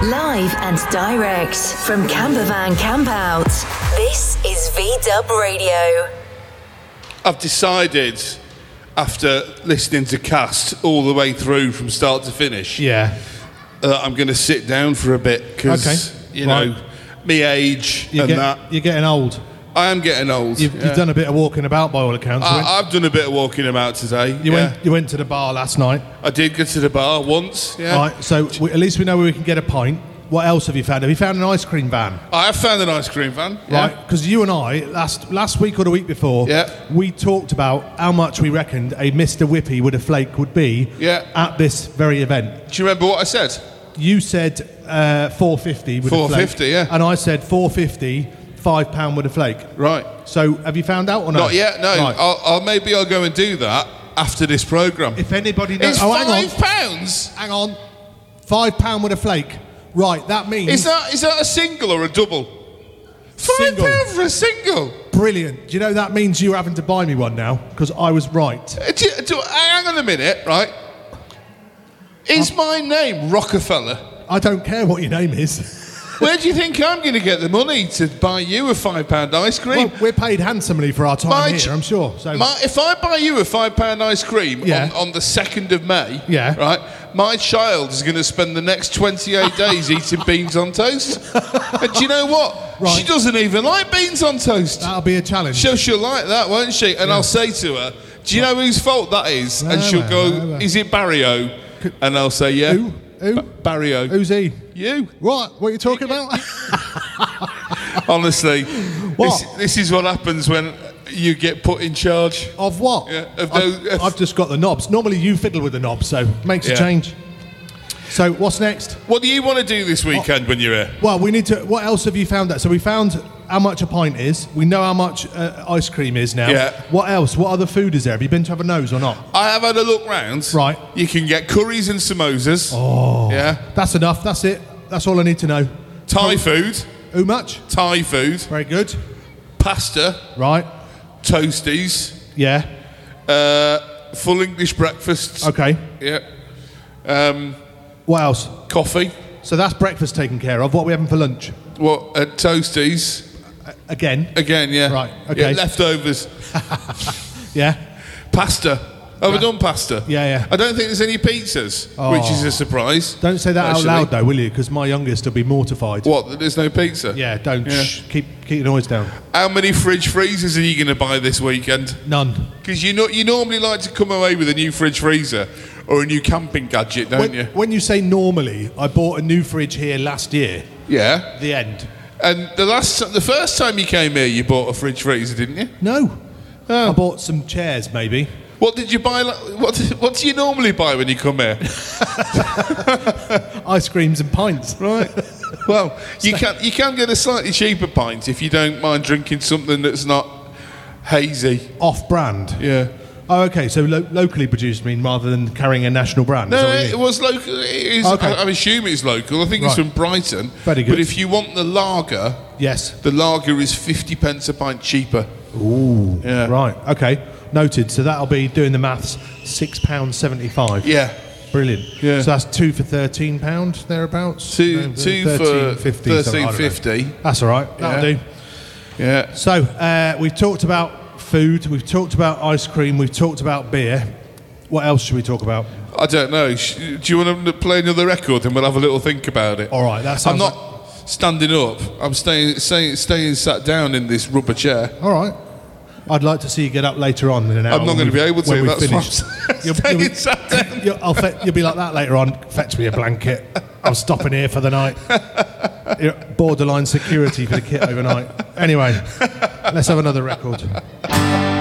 Live and direct from Campervan Campout. This is VDub Radio. I've decided, after listening to Cast all the way through from start to finish, I'm going to sit down for a bit because, you know, me age You're getting old. I am getting old. You've done a bit of walking about by all accounts. I've done a bit of walking about today. You went to the bar last night. I did go to the bar once. Yeah. Right, so at least we know where we can get a pint. What else have you found? Have you found an ice cream van? I have found an ice cream van. Right, because you and I, last week or the week before, we talked about how much we reckoned a Mr. Whippy with a flake would be at this very event. Do you remember what I said? You said $4.50 with a flake. $4.50, yeah. And I said $4.50, £5 with a flake. Right. So have you found out or not? Not yet, no. Right. Maybe I'll go and do that after this programme. If anybody knows... It's £5? Hang on. £5 with a flake. Right, that means... Is that a single or a double? £5 for a single? Brilliant. Do you know that means you're having to buy me one now? Because I was right. Hang on a minute, right? Is my name Rockefeller? I don't care what your name is. Where do you think I'm going to get the money to buy you a £5 ice cream? Well, we're paid handsomely for our time here, I'm sure. So if I buy you a £5 ice cream on the 2nd of May, right, my child is going to spend the next 28 days eating beans on toast. And do you know what? Right. She doesn't even like beans on toast. That'll be a challenge. She'll like that, won't she? And I'll say to her, do you know whose fault that is? And she'll go, is it Barrio? And I'll say, yeah. Who? Barrio. Who's he? You. What are you talking about? Honestly, this is what happens when you get put in charge. Of what? Yeah, I've just got the knobs. Normally you fiddle with the knobs, so makes a change. So what's next? What do you want to do this weekend when you're here? Well, we need to... What else have you found out? So we found how much a pint is. We know how much ice cream is now. Yeah. What else? What other food is there? Have you been to have a nose or not? I have had a look round. Right. You can get curries and samosas. Oh. Yeah. That's enough. That's it. That's all I need to know. Thai food. How much? Thai food. Very good. Pasta. Right. Toasties. Yeah. Full English breakfasts. Okay. Yeah. What else? Coffee. So that's breakfast taken care of. What are we having for lunch? What? Toasties. Again, yeah. Right, okay. Yeah, leftovers. Yeah. Pasta. Have we done pasta? Yeah. I don't think there's any pizzas, which is a surprise. Don't say that out loud, though, will you? Because my youngest will be mortified. What, that there's no pizza? Yeah, don't. Yeah. Shh, keep the noise down. How many fridge freezers are you going to buy this weekend? None. Because you normally like to come away with a new fridge freezer or a new camping gadget, don't you? When you say normally, I bought a new fridge here last year. Yeah. The end. And the first time you came here, you bought a fridge freezer, didn't you? No. Oh. I bought some chairs, maybe. What did you buy? What do you normally buy when you come here? Ice creams and pints. Right. Well, you can get a slightly cheaper pint if you don't mind drinking something that's not hazy. Off-brand? Yeah. Oh, okay, so locally produced, rather than carrying a national brand? No, it was local. Okay. I assume it's local. I think it's from Brighton. Very good. But if you want the lager... Yes. The lager is 50p a pint cheaper. Ooh. Yeah. Right, okay. Noted. So that'll be, doing the maths, £6.75. Yeah. Brilliant. Yeah. So that's two for £13, thereabouts? Two for £13.50. That's all right. That'll do. Yeah. So we've talked about food, we've talked about ice cream, we've talked about beer. What else should we talk about? I don't know. Do you want to play another record and we'll have a little think about it? All right, that sounds... I'm not standing up. I'm staying sat down in this rubber chair. All right. I'd like to see you get up later on in an hour. I'm not going to be able to. That's finished. Staying sat down. You'll be like that later on. Fetch me a blanket. I'm stopping here for the night. Borderline security for the kit overnight. Anyway, let's have another record.